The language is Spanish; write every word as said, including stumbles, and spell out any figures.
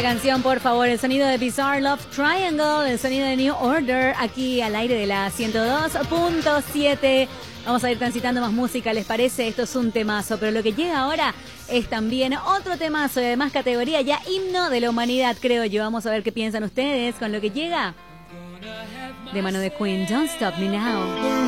canción, por favor, el sonido de Bizarre Love Triangle, el sonido de New Order, aquí al aire de la ciento dos punto siete. Vamos a ir transitando más música, ¿les parece? Esto es un temazo, pero lo que llega ahora es también otro temazo y además categoría ya himno de la humanidad, creo yo. Vamos a ver qué piensan ustedes con lo que llega de mano de Queen. Don't Stop Me Now.